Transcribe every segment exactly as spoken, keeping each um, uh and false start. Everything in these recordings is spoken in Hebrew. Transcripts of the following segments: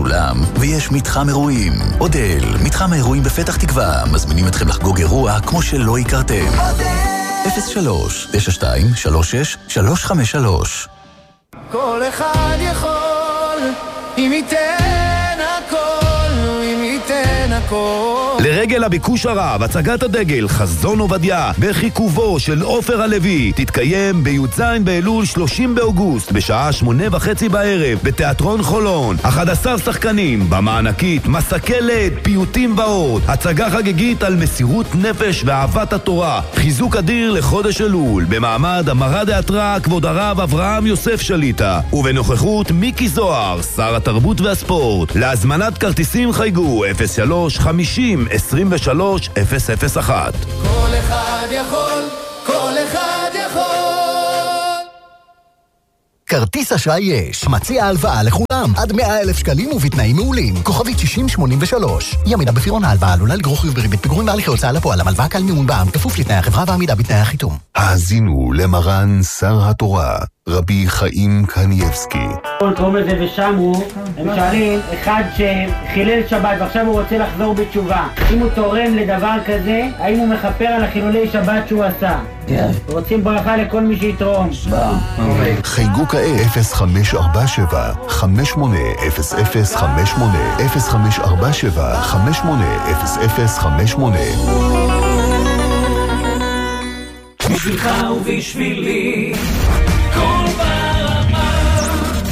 סולם, ויש מתחם אירועים. אודל, מתחם האירועים בפתח תקווה, מזמינים אתכם לחגוג אירוע כמו שלא הכרתם. אפס שלוש תשע שתיים שלוש שש שלוש חמש שלוש. כל אחד יכול, אם ייתן הכל, אם ייתן הכל. לרגל הביקוש הרב, הצגת הדגל חזון עובדיה בחיכובו של עופר הלוי תתקיים בי"ז באלול שלושים באוגוסט בשעה שמונה וחצי בערב בתיאטרון חולון. אחד עשר שחקנים במענקית, מסקלת, פיוטים ועוד. הצגה חגיגית על מסירות נפש ואהבת התורה. חיזוק אדיר לחודש אלול במעמד המרא דאתרא כבוד הרב אברהם יוסף שליטה ובנוכחות מיקי זוהר, שר התרבות והספורט. להזמנת כרטיסים חייגו אפס שלוש חמישים עשרים ושלוש אפס אפס אחת. כל אחד יכול, כל אחד יכול. כרטיס אשראי יש. מציע הלוואה לכולם. עד מאה אלף שקלים ובתנאים מעולים. כוכבית שישים שמונים ושלוש. עמידה בפירעון ההלוואה עלולה לגרור חיוב בריבית פיגורים בהליכי הוצאה לפועל. הלוואה קל מימון בע"מ כפוף לתנאי החברה ועמידה בתנאי החיתום. האזינו למרן שר התורה, רבי חיים קניבסקי. קוראים לזה ושמרו, הם שואלים, אחד שחילל שבת ועכשיו הוא רוצה לחזור בתשובה, אם הוא תורם לדבר כזה, האם הוא מכפר על החילולי שבת שהוא עשה? רוצים ברכה לכל מי שיתרום. חייגו כעת אפס חמש ארבע שבע חמש שמונה אפס אפס חמש שמונה אפס חמש ארבע שבע חמש שמונה אפס אפס חמש שמונה. בשבילך ובשבילי כל ברמה.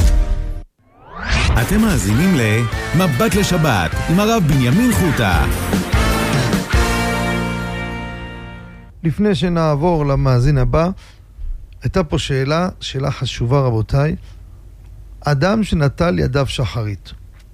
אתם מאזינים למבט לשבת עם הרב בנימין חוטה. לפני שנעבור למאזין הבא, הייתה פה שאלה, שאלה חשובה רבותיי. אדם שנטל ידיו שחרית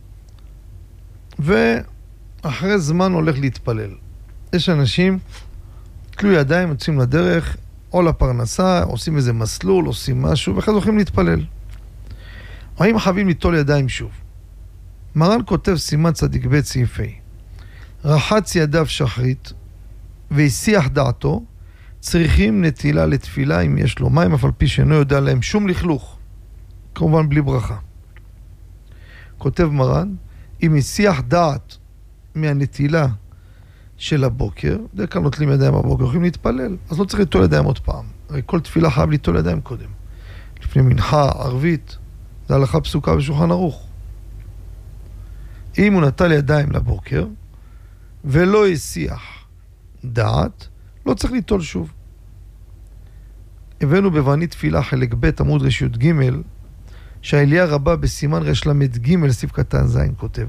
ואחרי זמן הולך להתפלל. יש אנשים תלו ידיים, יוצאים לדרך או לפרנסה, עושים איזה מסלול, עושים משהו ואחרי זה הולכים להתפלל. האם חייבים ליטול ידיים שוב? מרן כותב סימן צדיק ב' סעיף ה', רחץ ידיו שחרית והסיח דעתו, צריכים נטילה לתפילה אם יש לו מים, אף על פי שאינו יודע להם שום לכלוך, כמובן בלי ברכה. כותב מרן, אם הסיח דעת מהנטילה של הבוקר, דרך כלל נוטלים ידיים בבוקר, יכולים להתפלל, אז לא צריך ליטול ידיים עוד פעם. הרי כל תפילה חייב ליטול ידיים קודם. לפני מנחה, ערבית, זה הלכה פסוקה בשולחן ערוך. אם הוא נטל ידיים לבוקר ולא הסיח דעת, לא צריך ליטול שוב. הבאנו בבעני תפילה חלק ב' עמוד רשות ג' שהאליה רבה בסימן רש למד ג' סעיף קטן ז' כותב,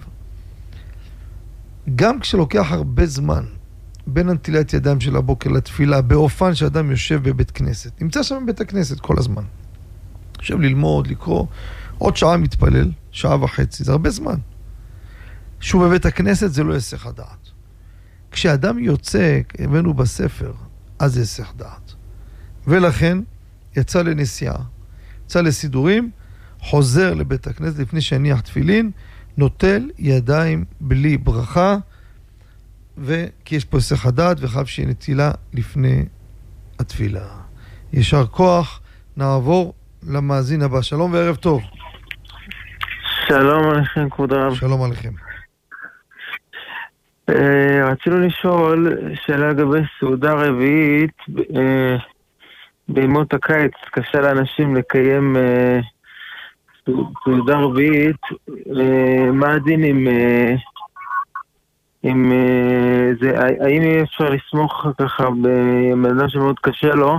גם כשלוקח הרבה זמן בין הנטילת ידיים של הבוקר לתפילה, באופן שאדם יושב בבית כנסת, נמצא שם בבית הכנסת כל הזמן, יושב ללמוד, לקרוא, עוד שעה מתפלל, שעה וחצי, זה הרבה זמן. שהוא בבית הכנסת זה לא יסח הדעת. כשאדם יוצא, הבאנו בספר, אז זה יסח דעת. ולכן יצא לנסיעה, יצא לסידורים, חוזר לבית הכנסת לפני שהניח תפילין, נוטל ידיים בלי ברכה, וכי יש פה יסח הדעת וחייב שיהיה נטילה לפני התפילה. ישר כוח, נעבור למאזין הבא. שלום וערב טוב. שלום עליכם כבוד הרב. שלום עליכם. רצינו לשאול שאלה לגבי סעודה רביעית בימות הקיץ. קשה לאנשים לקיים סעודה רביעית. מה הדין עם עם זה? האם אפשר לסמוך ככה במדינה שמאוד קשה לו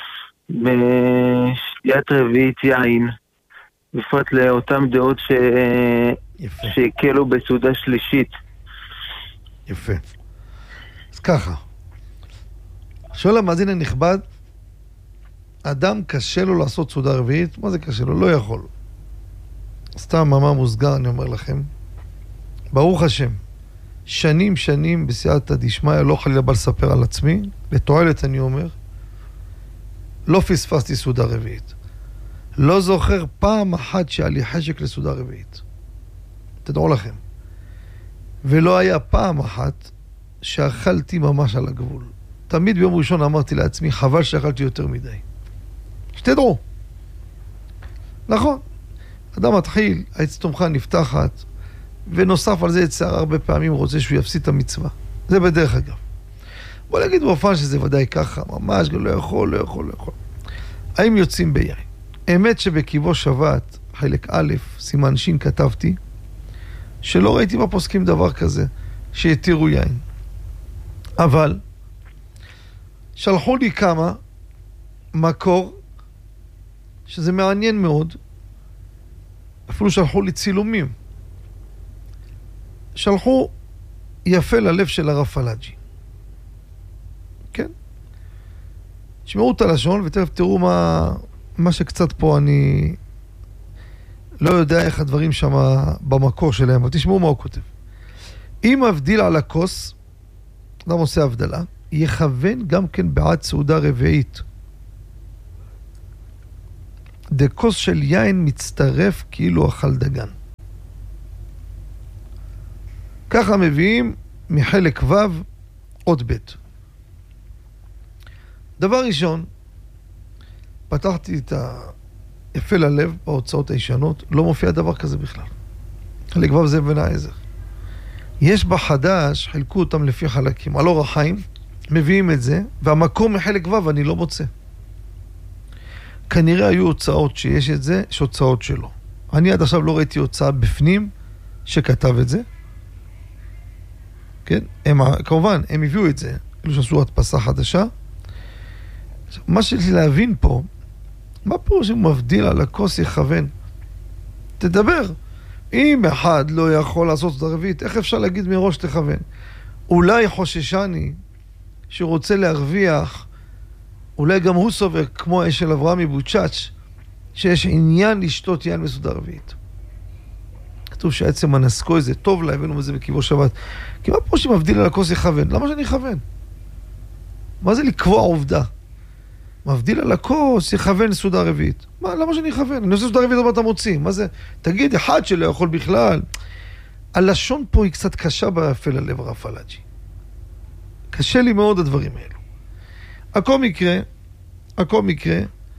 בשתיית רביעית יין, בפרט לאותם דעות ש... שהקלו בסעודה שלישית? יפה. אז ככה, שואל המאזין הנכבד, אדם קשה לו לעשות סעודה רביעית? מה זה קשה לו? לא יכול. סתם מאמר מוסגר אני אומר לכם, ברוך השם, שנים שנים בסייעתא דשמיא, לא חלילה בא לספר על עצמי, לתועלת אני אומר, לא פספסתי סעודה רביעית. לא זוכר פעם אחת שהיה לי חשק לסעודה רביעית. תדעו לכם. ולא היה פעם אחת שאכלתי ממש על הגבול. תמיד ביום ראשון אמרתי לעצמי, חבל שאכלתי יותר מדי. שתדעו. נכון. אדם מתחיל, האצטומחה נפתחת, ונוסף על זה יצר הרבה פעמים רוצה שהוא יפסיד את המצווה. זה בדרך אגב. בוא נגיד באופן שזה ודאי ככה, ממש לא יכול, לא יכול, לא יכול. האם יוצאים ביין? האמת שבקיבו שבת, חלק א', סימן שין כתבתי, שלא ראיתי בפוסקים דבר כזה, שיתירו יין. אבל, שלחו לי כמה מקור, שזה מעניין מאוד, אפילו שלחו לי צילומים. שלחו יפה ללב של הרב פלאג'י. כן? תשמעו את הלשון ותכף תראו מה, מה שקצת פה אני לא יודע איך הדברים שם במקור שלהם, אבל תשמעו מה הוא כותב. אם מבדיל על הכוס, אדם עושה הבדלה, יכוון גם כן בעד סעודה רביעית. דקוס של יין מצטרף כאילו אכל דגן. ככה מביאים מחלק ו' עוד ב'. דבר ראשון, פתחתי את היפה ללב בהוצאות הישנות, לא מופיע דבר כזה בכלל. חלק ו' זה בן העזר. יש בחדש, חילקו אותם לפי חלקים. על אור החיים, מביאים את זה, והמקום מחלק ו' אני לא מוצא. כנראה היו הוצאות שיש את זה, יש הוצאות שלו. אני עד עכשיו לא ראיתי הוצאה בפנים שכתב את זה. כן? הם, כמובן, הם הביאו את זה, אלו שעשו הדפסה חדשה. מה שלי להבין פה, מה פה שהוא מבדיל על הכוס יכוון? תדבר. אם אחד לא יכול לעשות את הרביעית, איך אפשר להגיד מראש תכוון? אולי חוששני שרוצה להרוויח, אולי גם הוא סובר כמו האש של אברהם מבוצ'אץ', שיש עניין לשתות יין בסעודה רביעית. כתוב שעצם הנסקוי זה טוב לה, הבאנו בזה בקיבו שבת. כי מה פה שמבדיל על הכוס יכוון? למה שאני אכוון? מה זה לקבוע עובדה? מבדיל על הכוס יכוון סעודה רביעית. מה, למה שאני אכוון? אני עושה סעודה רביעית, מה אתה מוציא? מה זה? תגיד, אחד שלא יכול בכלל. הלשון פה היא קצת קשה ביפה ללב הרב פלאג'י. קשה לי מאוד הדברים האלו. הכל מקרה, הכל מקרה,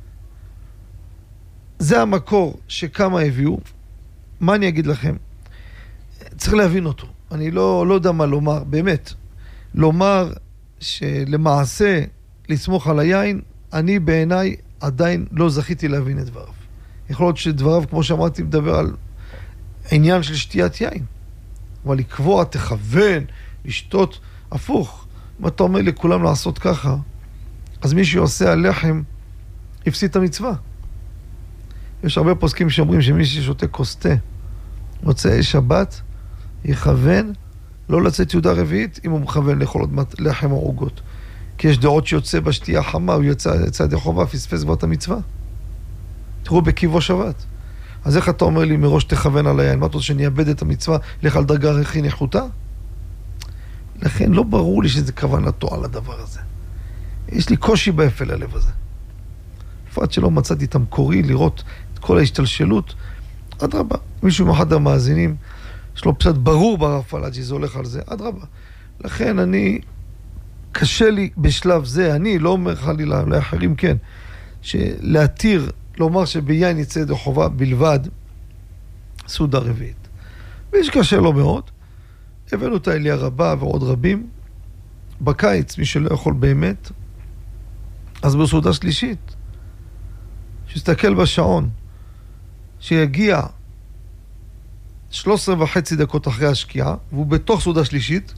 זה המקור שכמה הביאו. מה אני אגיד לכם? צריך להבין אותו. אני לא, לא יודע מה לומר, באמת. לומר שלמעשה לסמוך על היין, אני בעיניי עדיין לא זכיתי להבין את דבריו. יכול להיות שדבריו, כמו שאמרתי, מדבר על עניין של שתיית יין. אבל לקבוע, תכוון, לשתות, הפוך. אם אתה אומר לכולם לעשות ככה, אז מי שעושה הלחם הפסיד את המצווה. יש הרבה פוסקים שאומרים שמי ששותה כוס תה, מוצאי שבת, יכוון לא לצאת יהודה רביעית, אם הוא מכוון לאכול עוד לחם או עוגות. כי יש דעות שיוצא בשתייה חמה, הוא יצא, יצא ידי חובה, פספס כבר את המצווה. תראו בקיבו שבת. אז איך אתה אומר לי מראש תכוון על היין? מה אתה רוצה שאני אאבד את המצווה, לך על דרגה הכי נחותה? לכן לא ברור לי שזה כוונתו על הדבר הזה. יש לי קושי ביפה ללב הזה. לפעד שלא מצאתי את המקורי לראות את כל ההשתלשלות, עד רבה. מישהו מאחד המאזינים, יש לו פסד ברור ברב פלאג'י, זה הולך על זה, עד רבה. לכן אני, קשה לי בשלב זה, אני לא אומר חלילה, לאחרים כן, שלהתיר, לומר שביין יצא ידי חובה בלבד, סעודה רביעית. ויש קשה לו מאוד, הבאנו את האליה רבה ועוד רבים, בקיץ, מי שלא יכול באמת, אז בסעודה שלישית, שיסתכל בשעון, שיגיע שלוש עשרה וחצי דקות אחרי השקיעה, והוא בתוך סעודה שלישית,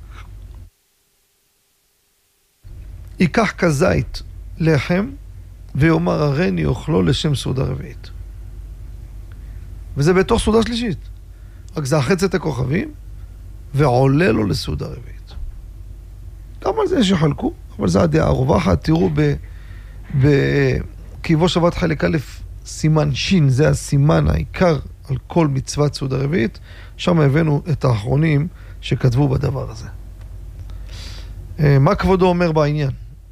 ייקח כזית לחם, ויאמר הריני אוכלו לשם סעודה רביעית. וזה בתוך סעודה שלישית. רק זה החץ את הכוכבים, ועולה לו לסעודה רביעית. גם על זה שחלקו, אבל זה הדעה הרווחת. תראו בקיבו שבת חלק א' סימן שין, זה הסימן העיקר על כל מצוות סעודה רביעית, שם הבאנו את האחרונים שכתבו בדבר הזה. מה כבודו אומר בעניין?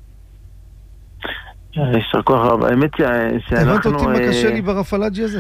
ישר כוח רב, האמת שאנחנו... הבנת אותי מה קשה לי ברב פלאג'י הזה?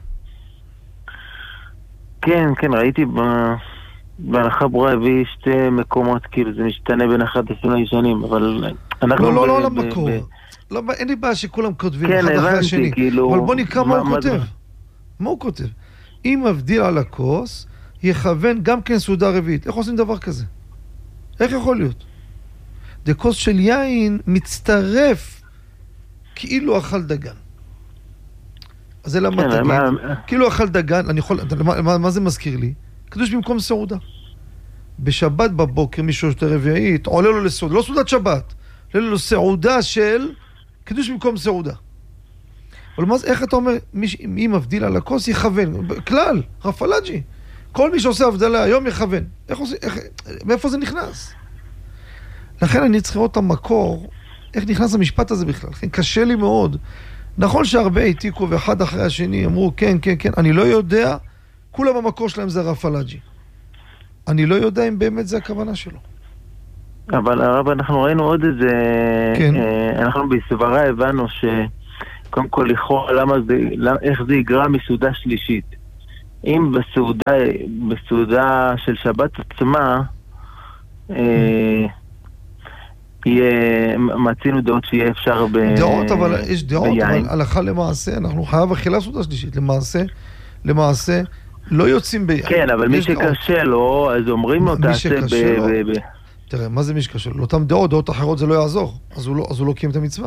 כן, כן, ראיתי בהלכה ברורה הביא שתי מקומות, כאילו זה משתנה בין אחד עשרים הישנים, אבל אנחנו... לא, לא, לא, לא למקור. אין לי בעיה שכולם כותבים אחד אחרי השני. אבל בוא נקרא מה הוא כותב. מה הוא כותב? אם מבדיל על הכוס, יכוון גם כן סעודה רביעית. איך עושים דבר כזה? איך יכול להיות? דקוס של יין מצטרף כאילו אכל דגן. אז זה למה תגיד, כאילו אכל דגן, אני יכול, מה, מה זה מזכיר לי? קדוש במקום סעודה. בשבת בבוקר, מישהו שתה רביעית, עולה לו לסעודה, לא סעודת שבת, עולה לו סעודה של קדוש במקום סעודה. אבל מה, איך אתה אומר, מי, מי מבדיל על הכוס יכוון? כלל, רפלאג'י. כל מי שעושה הבדלה היום יכוון. איך עושה, איך, מאיפה זה נכנס? לכן אני צריך לראות את המקור, איך נכנס המשפט הזה בכלל. לכן קשה לי מאוד. נכון שהרבה העתיקו ואחד אחרי השני אמרו כן, כן, כן, אני לא יודע, כולם המקור שלהם זה רפלאג'י. אני לא יודע אם באמת זה הכוונה שלו. אבל הרב, אנחנו ראינו עוד איזה... כן. אה, אנחנו בסברה הבנו שקודם כל לכאורה למה זה, למה, איך זה יגרע מסעודה שלישית. אם בסעודה, בסעודה של שבת עצמה, אה, יהיה, מצינו דעות שיהיה אפשר ב... דעות, אבל יש דעות, ביין. אבל הלכה למעשה, אנחנו חייב אכילה סעודה שלישית, למעשה, למעשה, לא יוצאים ביין. כן, אבל מי שקשה לו, אז אומרים לו, תעשה ב... ב... ב... תראה, מה זה מי שקשה לו? לאותם דעות, דעות אחרות זה לא יעזור, אז הוא לא, אז הוא לא קיים את המצווה.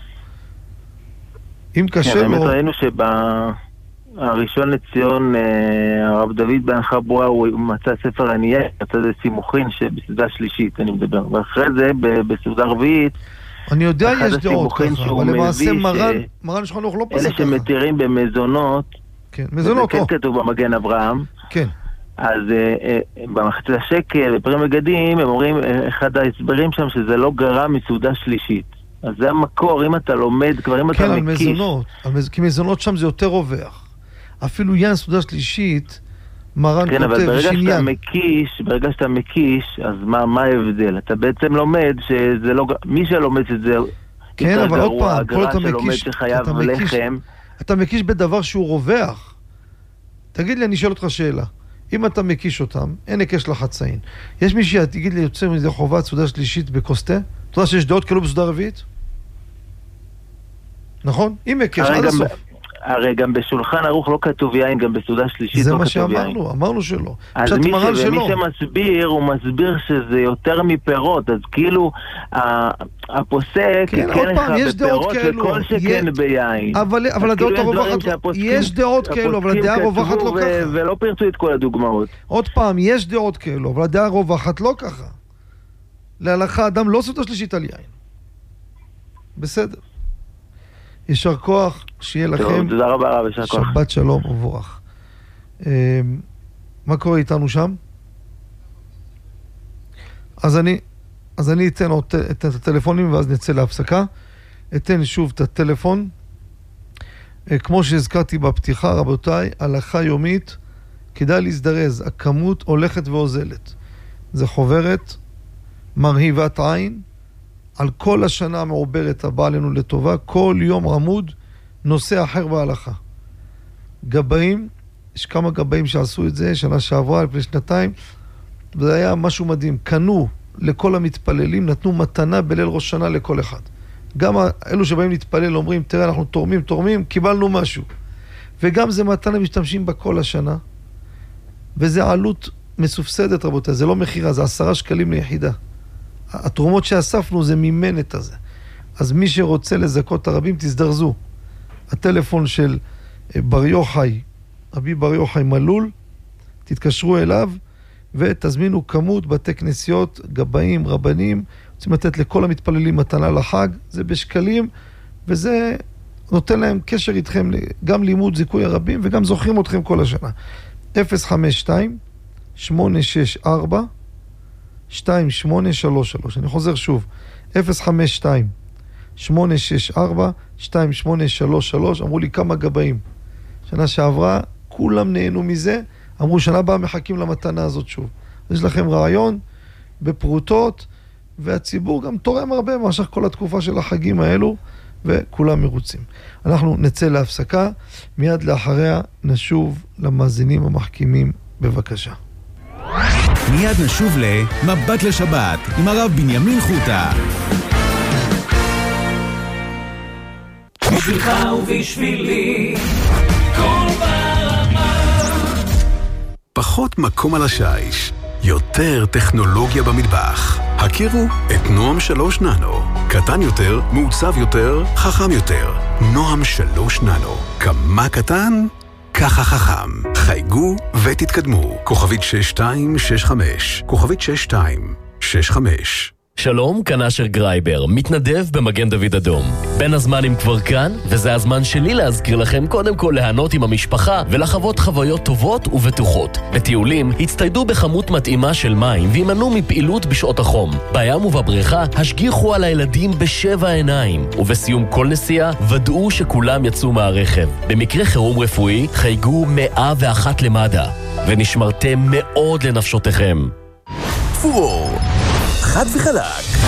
אם קשה לו... באמת ראינו שבראשון לציון, הרב דוד בן חבורה, הוא מצא ספר ענייה, מצא זה סימוכין שבסעודה שלישית, אני מדבר. ואחרי זה, בסעודה רביעית, אני יודע יש דעות ככה, אבל למעשה מרן, מרן שולחן ערוך לא פסק ככה. אלה שמתירים במזונות, כן, מזונות, כן כתוב במגן אברהם, כן. אז במחצית השקל, בפרי מגדים, הם אומרים, אחד ההסברים שם שזה לא גרע מסעודה שלישית. אז זה המקור, אם אתה לומד, כבר אם אתה מקיש. כן, על מזונות, כי מזונות שם זה יותר רווח. אפילו יין סעודה שלישית, מרן כותב, כן, אבל ברגע שאתה מקיש, ברגע שאתה מקיש, אז מה, מה ההבדל? אתה בעצם לומד שזה לא, מי שלומד שזה כן, אבל עוד פעם, כל אתה מקיש, אתה מקיש, אתה מקיש בדבר שהוא רווח. תגיד לי, אני אשאל אותך שאלה. אם אתה מקיש אותם, אין היקש לחצאין. יש מי שתגיד לי, יוצא מזה חובת סעודה שלישית בקוסטה? אתה יודע שיש דעות כאלו בסעודה רביעית? נכון? אם היקש, עד הסוף. הרי גם בשולחן ערוך לא כתוב יין, גם בסעודה שלישית לא כתוב יין. זה מה שאמרנו, אמרנו שלא. אז מי, ש... מי שמסביר, הוא מסביר שזה יותר מפירות, אז כאילו הפוסק כן, עוד פעם, יש דעות כאלו. וכל שכן י... ביין. אבל, אבל הדעות הרווחת, יש דעות כאלו, אבל הדעה הרווחת לא ככה. ולא פרצו את כל הדוגמאות. עוד פעם, יש דעות כאלו, אבל הדעה הרווחת לא ככה. להלכה אדם לא סעודה שלישית על יין. בסדר. ישר כוח, שיהיה לכם תודה רבה רב, ישר כוח. שבת שלום ובורך. מה קורה איתנו שם? אז אני, אז אני אתן את הטלפונים ואז נצא להפסקה. אתן שוב את הטלפון. כמו שהזכרתי בפתיחה, רבותיי, הלכה יומית, כדאי להזדרז, הכמות הולכת ואוזלת. זה חוברת מרהיבת עין, על כל השנה המעוברת הבאה עלינו לטובה, כל יום עמוד נושא אחר בהלכה. גבאים, יש כמה גבאים שעשו את זה, שנה שעברה, לפני שנתיים, וזה היה משהו מדהים. קנו לכל המתפללים, נתנו מתנה בליל ראש שנה לכל אחד. גם אלו שבאים להתפלל אומרים, תראה, אנחנו תורמים, תורמים, קיבלנו משהו. וגם זה מתנה משתמשים בה כל השנה, וזה עלות מסופסדת, רבותיי, זה לא מחירה, זה עשרה שקלים ליחידה. התרומות שאספנו זה מימן את הזה. אז מי שרוצה לזכות הרבים, תזדרזו. הטלפון של בר יוחאי, רבי בר יוחאי מלול, תתקשרו אליו ותזמינו כמות בתי כנסיות, גבאים, רבנים, רוצים לתת לכל המתפללים מתנה לחג, זה בשקלים, וזה נותן להם קשר איתכם, גם לימוד זיכוי הרבים וגם זוכרים אתכם כל השנה. אפס חמש שתיים שמונה שש ארבע שתיים שמונה שלוש שלוש. אני חוזר שוב, אפס חמש שתיים שמונה שש ארבע שתיים שמונה שלוש שלוש. אמרו לי כמה גבאים. שנה שעברה, כולם נהנו מזה, אמרו שנה הבאה מחכים למתנה הזאת שוב. יש לכם רעיון בפרוטות, והציבור גם תורם הרבה במשך כל התקופה של החגים האלו, וכולם מרוצים. אנחנו נצא להפסקה, מיד לאחריה נשוב למאזינים המחכימים, בבקשה. מיד נשוב למבט לשבת עם הרב בנימין חוטה. בשבילך ובשבילי כל ברמה. פחות מקום על השיש, יותר טכנולוגיה במטבח. הכירו את נועם שלוש ננו. קטן יותר, מעוצב יותר, חכם יותר. נועם שלוש ננו. כמה קטן? ככה חכם. חייגו ותתקדמו. כוכבית שש שתיים שש חמש. כוכבית שש שתיים שש חמש. שלום, כאן אשר גרייבר, מתנדב במגן דוד אדום. בין הזמנים כבר כאן, וזה הזמן שלי להזכיר לכם קודם כל להנות עם המשפחה ולחוות חוויות טובות ובטוחות. בטיולים, הצטיידו בכמות מתאימה של מים וימנעו מפעילות בשעות החום. בים ובבריכה, השגיחו על הילדים בשבע עיניים. ובסיום כל נסיעה, ודאו שכולם יצאו מהרכב. במקרה חירום רפואי, חייגו מאה ואחת למד"א. ונשמרתם מאוד לנפשותיכם. פור! חד וחלק.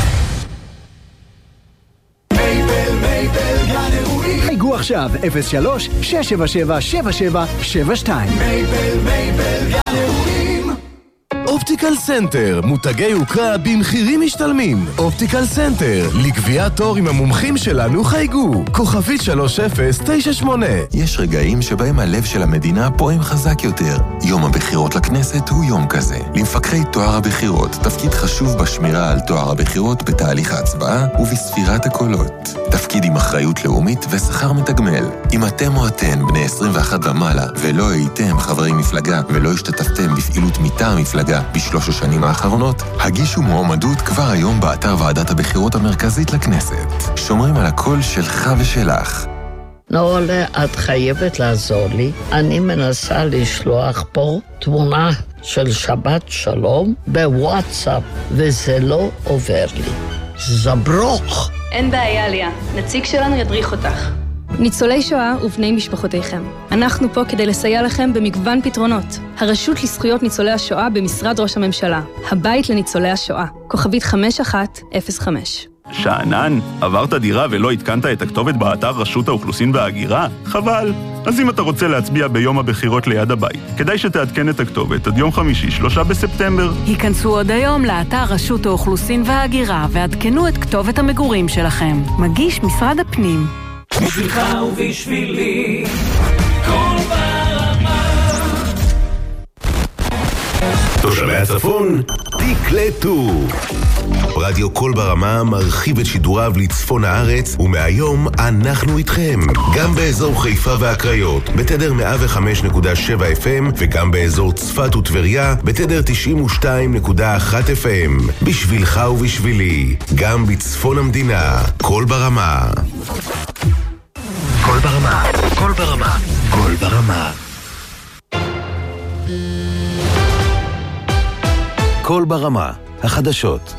מייבל, מייבל, גן אירועים. חייגו עכשיו, אפס שלוש שש שבע שבע שבע שבע שבע שתיים. מייבל, מייבל, גן אירועים. אופטיקל סנטר, מותגי יוקרה במחירים משתלמים. אופטיקל סנטר, לקביעת תור עם המומחים שלנו חייגו. כוכבית שלוש אפס תשע שמונה. יש רגעים שבהם הלב של המדינה פועם חזק יותר. יום הבחירות לכנסת הוא יום כזה. למפקחי תואר הבחירות, תפקיד חשוב בשמירה על תואר הבחירות בתהליך ההצבעה ובספירת הקולות. תפקיד עם אחריות לאומית ושכר מתגמל. אם אתם או אתן בני עשרים ואחת ומעלה ולא הייתם חברי מפלגה ולא השתתפתם בפעילות מטעם מפלגה בשלוש השנים האחרונות, הגישו מועמדות כבר היום באתר ועדת הבחירות המרכזית לכנסת. שומרים על הקול שלך ושלך. נעולה, את חייבת לעזור לי. אני מנסה לשלוח פה תמונה של שבת שלום בוואטסאפ, וזה לא עובר לי. זברוך. אין בעיה, ליה. נציג שלנו ידריך אותך. ניצולי שואה ובני משפחותיכם. אנחנו פה כדי לסייע לכם במגוון פתרונות. הרשות לזכויות ניצולי השואה במשרד ראש הממשלה. הבית לניצולי השואה. כוכבית חמש אחת אפס חמש. שענן, עברת דירה ולא התקנת את הכתובת באתר רשות האוכלוסין וההגירה? חבל. אז אם אתה רוצה להצביע ביום הבחירות ליד הבית, כדאי שתעדכן את הכתובת עד יום חמישי, שלושה בספטמבר. היכנסו עוד היום לאתר רשות האוכלוסין וההגירה ועדכנו את כתובת המגורים שלכם. מגיש משרד הפנים. בשבילך ובשבילי, כל ברמה. תושבי הצפון, תקלטו. רדיו כל ברמה מרחיב את שידוריו לצפון הארץ, ומהיום אנחנו איתכם. גם באזור חיפה והקריות, בתדר מאה וחמש נקודה שבע אף אם, וגם באזור צפת וטבריה, בתדר תשעים ושתיים נקודה אחת אף אם. בשבילך ובשבילי, גם בצפון המדינה, כל ברמה. כל ברמה, כל ברמה, כל ברמה. כל ברמה, החדשות.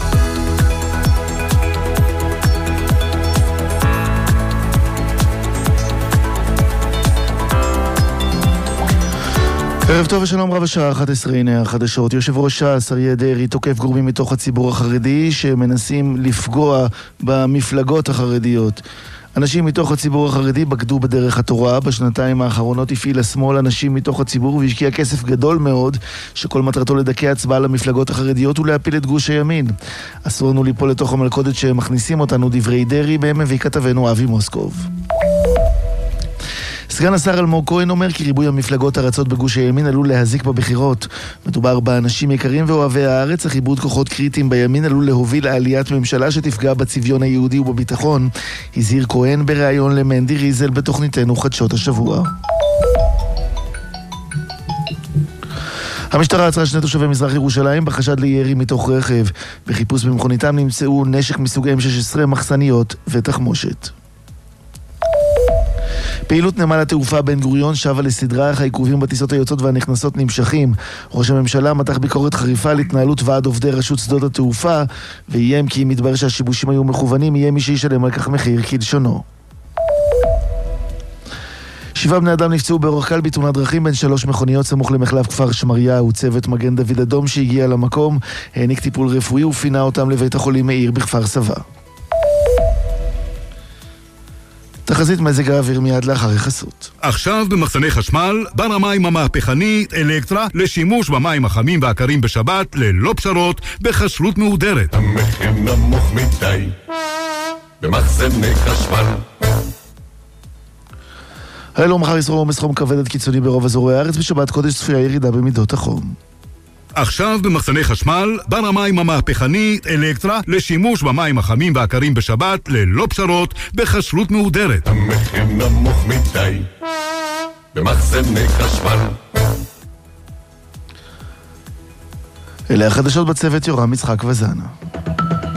ערב טוב ושלום רב, השעה אחת עשרה, הנה החדשות. יושב ראש ש"ס אריה דרעי תוקף גורמים מתוך הציבור החרדי שמנסים לפגוע במפלגות החרדיות. אנשים מתוך הציבור החרדי בגדו בדרך התורה. בשנתיים האחרונות הפעיל השמאל אנשים מתוך הציבור והשקיע כסף גדול מאוד שכל מטרתו לדכא הצבעה למפלגות החרדיות ולהפיל את גוש הימין. אסור לנו ליפול לתוך המלכודת שמכניסים אותנו, דברי דרעי, בהם מביא כתבנו אבי מוסקוב. סגן השר אלמוג כהן אומר כי ריבוי המפלגות הרצות בגוש הימין עלול להזיק בבחירות. מדובר באנשים יקרים ואוהבי הארץ, אך איבוד כוחות קריטיים בימין עלול להוביל לעליית ממשלה שתפגע בצביון היהודי ובביטחון. הזהיר כהן בריאיון למנדי ריזל בתוכניתנו חדשות השבוע. המשטרה עצרה שני תושבי מזרח ירושלים בחשד לירי מתוך רכב. בחיפוש במכוניתם נמצאו נשק מסוג אם שש עשרה, מחסניות ותחמושת. פעילות נמל התעופה בן גוריון שבה לסדרה, אך העיכובים בטיסות היוצאות והנכנסות נמשכים. ראש הממשלה מתח ביקורת חריפה על התנהלות ועד עובדי רשות שדות התעופה, ואיים כי אם מתברר שהשיבושים היו מכוונים, יהיה מי שישלם על כך מחיר כלשונו. שבעה בני אדם נפצעו באורח קל בתאונת דרכים בין שלוש מכוניות סמוך למחלף כפר שמריהו. צוות מגן דוד אדום שהגיע למקום העניק טיפול רפואי ופינה אותם לבית החולים מאיר בכפר סבא. תחזית מזג האוויר מיד לאחר החסות. עכשיו במחסני חשמל, בר המים המהפכנית אלקטרה לשימוש במים החמים והקרים בשבת ללא פשרות בחשרות מהודרת. המחיר נמוך מדי במחסני חשמל. היום ומחר ישרור עומס חום כבד עד קיצוני ברוב אזורי הארץ, בשבת קודש צפויה ירידה במידות החום. עכשיו במחסני חשמל, בר המים המהפכני אלקטרה לשימוש במים החמים והקרים בשבת ללא פשרות בכשרות מהודרת. המחיר נמוך מדי במחסני חשמל. אלה החדשות בצוות יורם יצחק וזנה.